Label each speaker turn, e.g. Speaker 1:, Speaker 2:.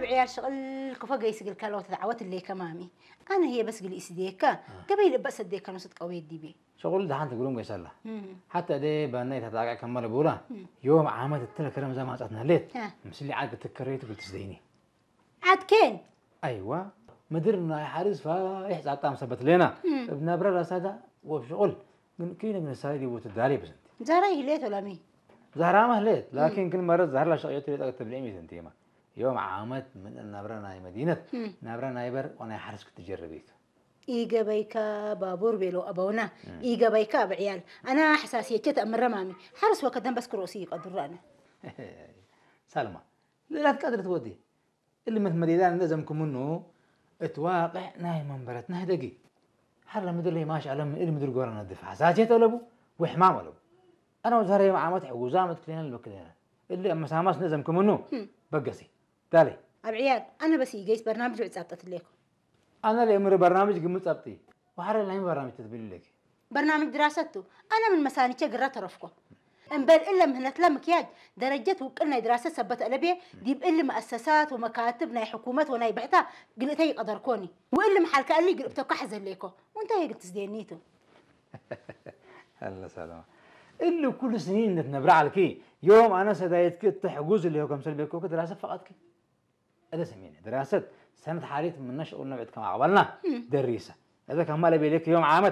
Speaker 1: بعيال شغل كفا جيس قل كلا وتدعوت اللي كمامي أنا هي بس قل إسديكا قبيل بس أديك نص قوي دي
Speaker 2: شغل ده حنت قولون قيسلا حتى ده بناي تتاقع كمال بورا يوم عامة التلا كلام زي ما عطنا ليت مسلي عاد تكريت وقلت تزديني
Speaker 1: عاد كين
Speaker 2: أيوة مديرنا حارس فايح عطا مثبت لنا ابن برا هذا وشغل من كينا من السايدي وتداري بس انت
Speaker 1: زهرة ليت ولا مي
Speaker 2: زهرة ما ليت لكن كل مرة زهر لا شقيت لي تكتب لي 100 سنتيمة يوم عامت من النبرة مدينة نبرة نايبر وانا حارس كنت جربيت
Speaker 1: إيجا بيكا بابور بيلو أبونا إيجا بيكا بعيال أنا حساسية كت أمر مامي حرس وقدام بس كروسي قدر أنا
Speaker 2: سلمى لا تقدر تودي اللي مثل مديدان لازمكم منه اتواقع نايم منبرتنا هدقي حر مدري لي ماشي على اللي مدري قرنا الدفاع حساسية ولا وحمام ولا أنا وزهري مع متح وزامت كلنا البكلينا اللي أما سامس لازمكم منه بقسي تالي
Speaker 1: العيال أنا بس يجيس برنامج وعزابت لكم
Speaker 2: أنا اللي أمر برنامج قمت أبطي وحر اللي برنامج تدبير لك
Speaker 1: برنامج دراسته أنا من مساني قرأت رفقه إن بل إلا مهنة لمكياج درجته وكلنا دراسة سبت ألبية دي بإلا مؤسسات ومكاتب ناي حكومات وناي بعتها قلت هي قدر كوني وإلا محل كان لي قلت كحزن ليكو وأنت هي قلت تزدينيته
Speaker 2: الله سلامة اللي كل سنين نتنبرع على يوم أنا سدايت كي تحجوز اللي هو كم سنة بيكوك دراسة فقط كي هذا سميني دراسة سنة حالية من نشأ قلنا بعد كم عقبالنا دريسة هذا كمان لبي لك يوم عامة